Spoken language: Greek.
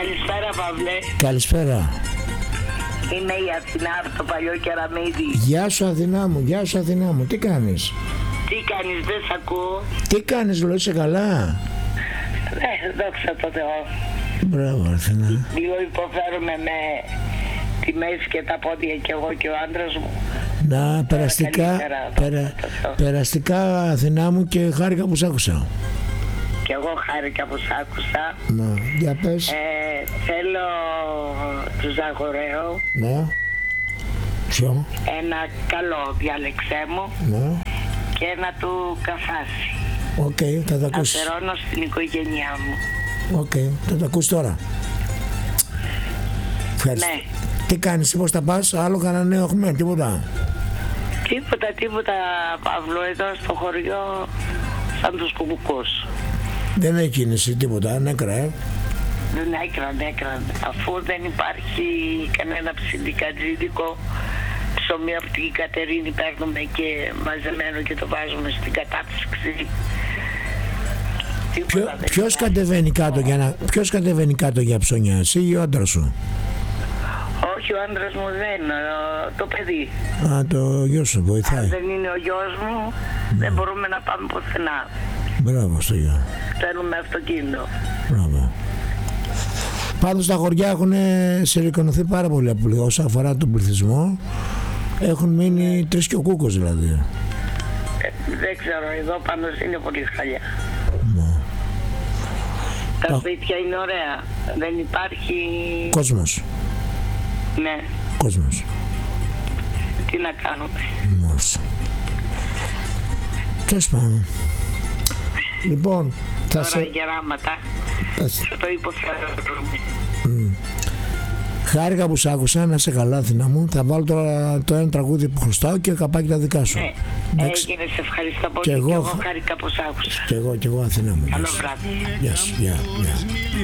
Καλησπέρα, Παύλε. Καλησπέρα. Είναι η Αθηνά από το παλιό Κεραμίδι. Γεια σου Αθηνά μου, γεια σου Αθηνά μου. Τι κάνεις? Τι κάνεις, δεν σ' ακούω. Τι κάνεις, λέω, είσαι καλά? Δόξα τω Θεώ. Μπράβο Αθηνά. Λίγο υποφέρουμε με τη μέση και τα πόδια και εγώ και ο άντρας μου. Να, περαστικά Αθηνά μου, και χάρηκα που σ' άκουσα. Και εγώ χάρηκα που σ' άκουσα. Να, για πες. Θέλω του Ζαγορέου. Ναι. Ποιο? Ένα καλό, διάλεξέ μου. Ναι. Και ένα του Καφάση. Οκ, θα τα ακούσεις. Αφαιρώνω στην οικογένειά μου. Οκ, θα τα ακούσεις τώρα. Ευχαριστώ. Ναι. Τι κάνεις, πώς τα πας? Άλλο κανένα νέο έχουμε, τίποτα? Τίποτα, Παύλο, εδώ στο χωριό σαν τους κουμπουκούς. Δεν έχει κίνηση, τίποτα, νέκρα, Δεν έκραν. Αφού δεν υπάρχει κανένα συνδικατζίδικο ψωμί από την Κατερίνη παίρνουμε και μαζεμένο και το βάζουμε στην κατάψυξη. Ποιος κατεβαίνει κάτω για ψώνια, εσύ ή ο άντρας σου? Όχι, ο άντρας μου δεν, το παιδί. Α, το γιο σου βοηθάει. Αν δεν είναι ο γιος μου, δεν μπορούμε να πάμε πουθενά. Μπράβο στο γιο. Θέλουμε αυτοκίνητο. Μπράβο. Πάντως τα χωριά έχουν συρρικνωθεί πάρα πολύ όσον αφορά τον πληθυσμό. Έχουν μείνει 3 και ο κούκος δηλαδή. Δεν ξέρω, εδώ πάνω είναι πολύ χαλιά. Τα σπίτια είναι ωραία. Δεν υπάρχει... Κόσμος. Ναι. Κόσμος. Τι να κάνουμε. Μάλιστα. Τέλος πάντων. Λοιπόν, τώρα γεράματα. Θα το υποφέρουμε. Χάρηκα που σ' άκουσα, να είσαι καλά Αθηνά μου. Θα βάλω τώρα το ένα τραγούδι που χρωστάω και καπάκι τα δικά σου. Ναι, έγινε, σε ευχαριστώ πολύ. Και εγώ χάρηκα που σ' άκουσα. Και εγώ Αθηνά μου. Καλό βράδυ. Γεια σου.